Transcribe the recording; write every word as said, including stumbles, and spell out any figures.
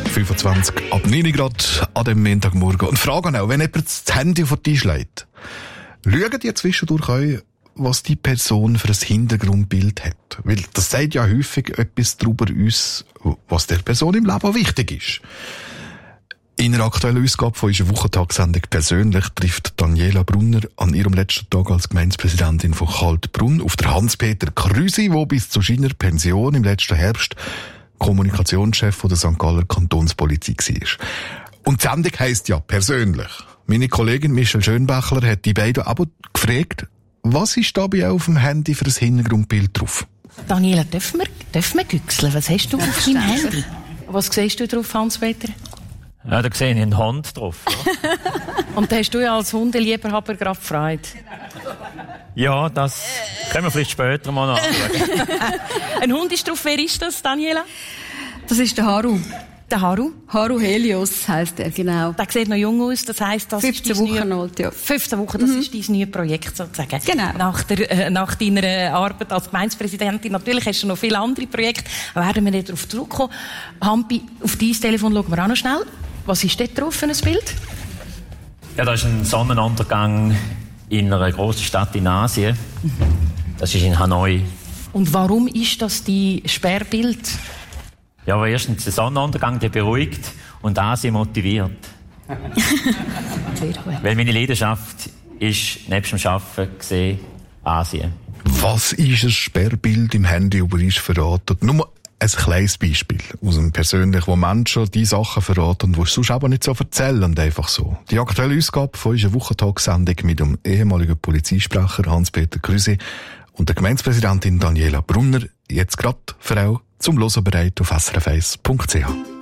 fünfundzwanzig ab neun Grad an dem Montagmorgen. Und fragen auch, wenn jemand das Handy vor den Tisch legt, schauen die zwischendurch auch, was die Person für ein Hintergrundbild hat. Weil das sagt ja häufig etwas darüber uns, was der Person im Leben wichtig ist. In einer aktuellen Ausgabe von unserer Wochentagssendung «Persönlich» trifft Daniela Brunner an ihrem letzten Tag als Gemeindepräsidentin von Kaltbrunn auf der Hans-Peter Krüsi, der bis zu seiner Pension im letzten Herbst Kommunikationschef von der Sankt Galler Kantonspolizei war. Und die Sendung heisst ja «Persönlich». Meine Kollegin Michelle Schönbächler hat die beiden aber gefragt, was ist da bei auf dem Handy für ein Hintergrundbild drauf? Daniela, dürfen wir, dürfen wir güchseln? Was hast du auf deinem Handy? Was siehst du drauf, Hans-Peter? Ja, da sehe ich einen Hund drauf. Ja. Und da hast du ja als Hundeliebhaber gerade Freude. Ja, das können wir vielleicht später mal anschauen. Ein Hund ist drauf. Wer ist das, Daniela? Das ist der Haru. Der Haru? Haru Helios heisst er, genau. Der sieht noch jung aus, das heisst, das fünfzehn ist Wochen neue, alt, ja. fünfzehn Wochen, das mhm. ist dein neues Projekt sozusagen. Genau. Nach, der, äh, nach deiner Arbeit als Gemeindepräsidentin. Natürlich hast du noch viele andere Projekte, da werden wir nicht darauf zurückkommen. Hampi, auf dein Telefon schauen wir auch noch schnell. Was ist dort drauf für ein Bild? Ja, das ist ein Sonnenuntergang in einer grossen Stadt in Asien. Das ist in Hanoi. Und warum ist das dein Sperrbild? Ja, aber erstens, der Sonnenuntergang, der beruhigt und Asien motiviert. Sehr gut. Weil meine Leidenschaft ist, nebst dem Arbeiten gesehen, Asien. Was ist ein Sperrbild im Handy über uns verraten? Nur ein kleines Beispiel aus dem Persönlichen, wo Menschen die Sachen verraten, die sie sonst aber nicht so erzählen, einfach so. Die aktuelle Ausgabe von unserer Wochentagssendung mit dem ehemaligen Polizeisprecher Hans-Peter Krüsi und der Gemeindepräsidentin Daniela Brunner, jetzt gerade Frau zum Hören bereit auf s r f eins punkt c h.